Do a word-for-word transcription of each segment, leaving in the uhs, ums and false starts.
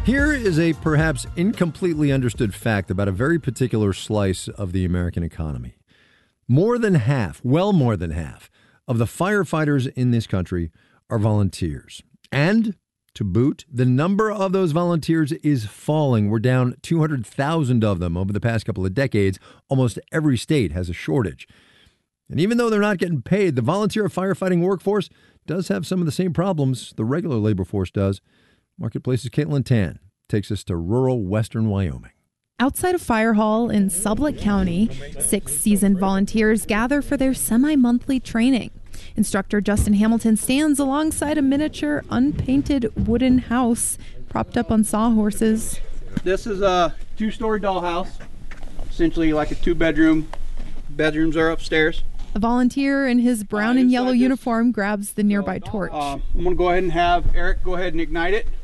Here is a perhaps incompletely understood fact about a very particular slice of the American economy. More than half, well more than half, of the firefighters in this country are volunteers. And, to boot, the number of those volunteers is falling. We're down two hundred thousand of them over the past couple of decades. Almost every state has a shortage. And even though they're not getting paid, the volunteer firefighting workforce does have some of the same problems the regular labor force does. Marketplace's Caitlin Tan takes us to rural western Wyoming. Outside of Fire Hall in Sublette County, six seasoned volunteers gather for their semi-monthly training. Instructor Justin Hamilton stands alongside a miniature, unpainted wooden house propped up on sawhorses. This is a two-story dollhouse, essentially like a two-bedroom. Bedrooms are upstairs. A volunteer in his brown uh, and yellow this. uniform grabs the nearby so, torch. Uh, I'm going to go ahead and have Eric go ahead and ignite it,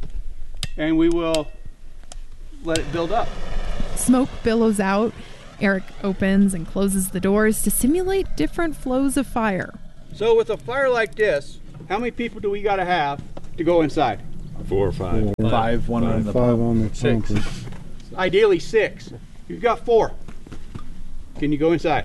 and we will let it build up. Smoke billows out. Eric opens and closes the doors to simulate different flows of fire. So with a fire like this, how many people do we got to have to go inside? Four or five. Four. Five, one five, on the five on the six. pump. Ideally six. You've got four. Can you go inside?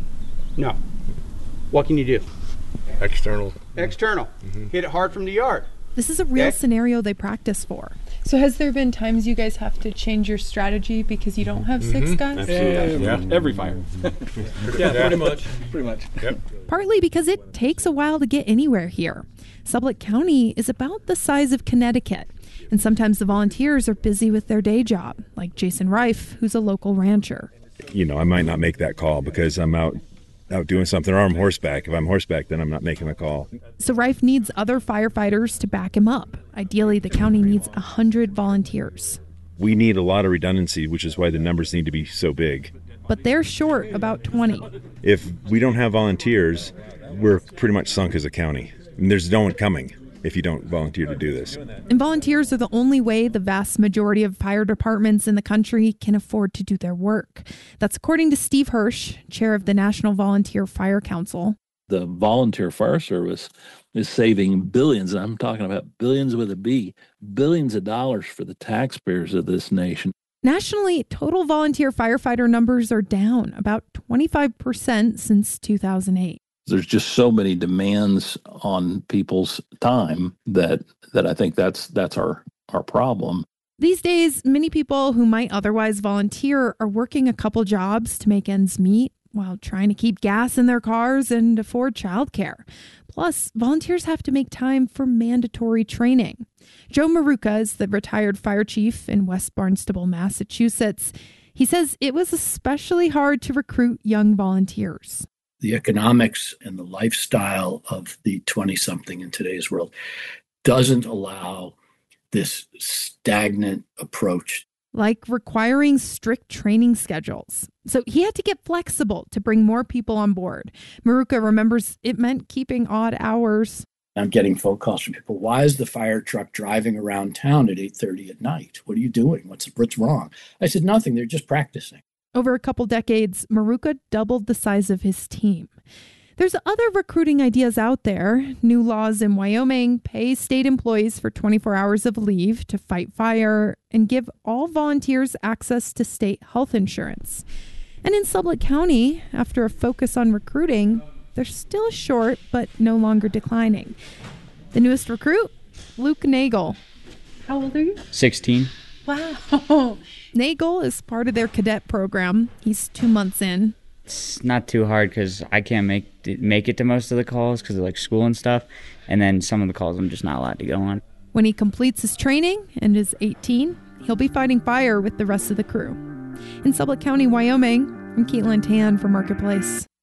No. What can you do? External. External. Mm-hmm. Hit it hard from the yard. This is a real okay. scenario they practice for. So has there been times you guys have to change your strategy because you don't have six mm-hmm. guys? Absolutely. Yeah. yeah. Every fire. yeah, pretty much. Pretty much. Yep. Partly because it takes a while to get anywhere here. Sublette County is about the size of Connecticut, and sometimes the volunteers are busy with their day job, like Jason Reif, who's a local rancher. You know, I might not make that call because I'm out out doing something, or I'm horseback. If I'm horseback, then I'm not making the call. So Reif needs other firefighters to back him up. Ideally, the county needs one hundred volunteers. We need a lot of redundancy, which is why the numbers need to be so big. But they're short about twenty. If we don't have volunteers, we're pretty much sunk as a county. And there's no one coming if you don't volunteer to do this. And volunteers are the only way the vast majority of fire departments in the country can afford to do their work. That's according to Steve Hirsch, chair of the National Volunteer Fire Council. The volunteer fire service is saving billions, and I'm talking about billions with a B, billions of dollars for the taxpayers of this nation. Nationally, total volunteer firefighter numbers are down about twenty-five percent since two thousand eight. There's just so many demands on people's time that that I think that's that's our, our problem. These days, many people who might otherwise volunteer are working a couple jobs to make ends meet while trying to keep gas in their cars and afford childcare. Plus, volunteers have to make time for mandatory training. Joe Maruca is the retired fire chief in West Barnstable, Massachusetts. He says it was especially hard to recruit young volunteers. The economics and the lifestyle of the twenty-something in today's world doesn't allow this stagnant approach. Like requiring strict training schedules. So he had to get flexible to bring more people on board. Maruca remembers it meant keeping odd hours. I'm getting phone calls from people. Why is the fire truck driving around town at eight thirty at night? What are you doing? What's, what's wrong? I said, nothing. They're just practicing. Over a couple decades, Maruca doubled the size of his team. There's other recruiting ideas out there. New laws in Wyoming pay state employees for twenty-four hours of leave to fight fire and give all volunteers access to state health insurance. And in Sublette County, after a focus on recruiting, they're still short but no longer declining. The newest recruit, Luke Nagel. How old are you? sixteen. Wow. Nagel is part of their cadet program. He's two months in. It's not too hard because I can't make make it to most of the calls because of like school and stuff. And then some of the calls I'm just not allowed to go on. When he completes his training and is eighteen, he'll be fighting fire with the rest of the crew. In Sublette County, Wyoming, I'm Caitlin Tan for Marketplace.